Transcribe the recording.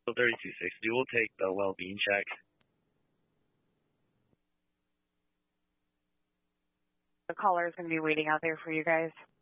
So 3260, we'll take the well-being check. The caller is going to be waiting out there for you guys.